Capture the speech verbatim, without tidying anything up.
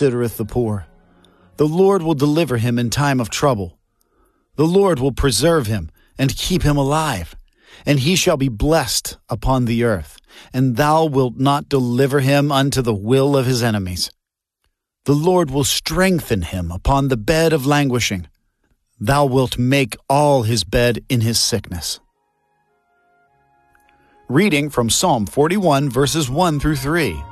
considereth the poor. The Lord will deliver him in time of trouble. The Lord will preserve him and keep him alive, and he shall be blessed upon the earth, and thou wilt not deliver him unto the will of his enemies. The Lord will strengthen him upon the bed of languishing. Thou wilt make all his bed in his sickness. Reading from Psalm forty-one, verses one through three.